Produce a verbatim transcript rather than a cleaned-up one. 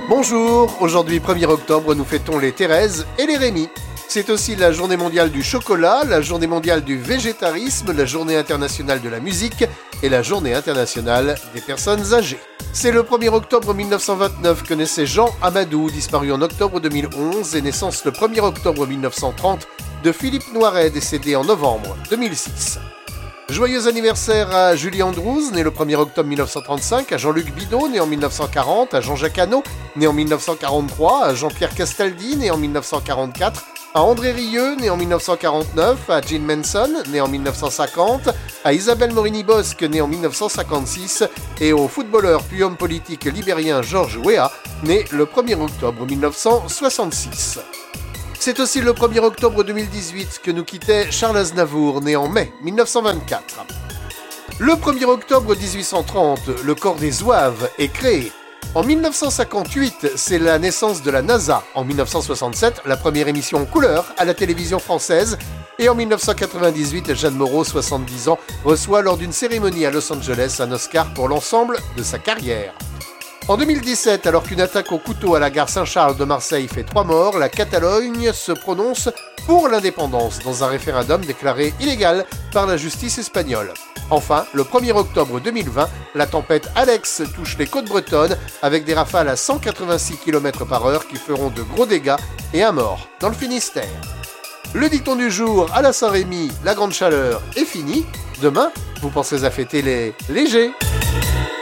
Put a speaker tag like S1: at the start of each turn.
S1: Bonjour, aujourd'hui premier octobre, nous fêtons les Thérèse et les Rémi. C'est aussi la journée mondiale du chocolat, la journée mondiale du végétarisme, la journée internationale de la musique et la journée internationale des personnes âgées. C'est le premier octobre mille neuf cent vingt-neuf que naissait Jean Amadou, disparu en octobre deux mille onze, et naissance le premier octobre mille neuf cent trente de Philippe Noiret, décédé en novembre deux mille six. Joyeux anniversaire à Julie Andrews, né le premier octobre mille neuf cent trente-cinq, à Jean-Luc Bidot, né en mille neuf cent quarante, à Jean-Jacques Hano, né en mille neuf cent quarante-trois, à Jean-Pierre Castaldi, né en mille neuf cent quarante-quatre, à André Rieu, né en mille neuf cent quarante-neuf, à Gene Manson, né en mille neuf cent cinquante, à Isabelle Morini-Bosque, né en mille neuf cent cinquante-six, et au footballeur puis homme politique libérien Georges Weah, né le premier octobre mille neuf cent soixante-six. C'est aussi le premier octobre deux mille dix-huit que nous quittait Charles Aznavour, né en mai mille neuf cent vingt-quatre. Le premier octobre dix-huit cent trente, le corps des Zouaves est créé. En mille neuf cent cinquante-huit, c'est la naissance de la NASA. En mille neuf cent soixante-sept, la première émission en couleur à la télévision française. Et en mille neuf cent quatre-vingt-dix-huit, Jeanne Moreau, soixante-dix ans, reçoit lors d'une cérémonie à Los Angeles un Oscar pour l'ensemble de sa carrière. En deux mille dix-sept, alors qu'une attaque au couteau à la gare Saint-Charles de Marseille fait trois morts, la Catalogne se prononce pour l'indépendance dans un référendum déclaré illégal par la justice espagnole. Enfin, le premier octobre deux mille vingt, la tempête Alex touche les côtes bretonnes avec des rafales à cent quatre-vingt-six kilomètres par heure qui feront de gros dégâts et un mort dans le Finistère. Le dicton du jour à la Saint-Rémy, la grande chaleur est finie. Demain, vous pensez à fêter les légers.